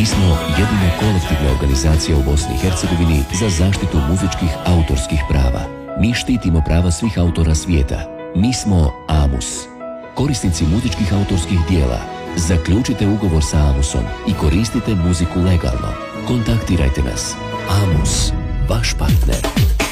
Mi smo jedina kolektivna organizacija u Bosni i Hercegovini za zaštitu muzičkih autorskih prava. Mi štitimo prava svih autora svijeta. Mi smo AMUS. Korisnici muzičkih autorskih dijela, zaključite ugovor sa AMUSom i koristite muziku legalno. Kontaktirajte nas. AMUS, vaš partner.